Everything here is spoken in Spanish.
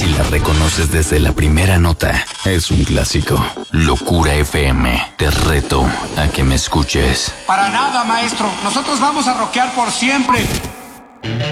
y la reconoces desde la primera nota, es un clásico. Locura FM, te reto a que me escuches. Para nada, maestro. Nosotros vamos a rockear por siempre.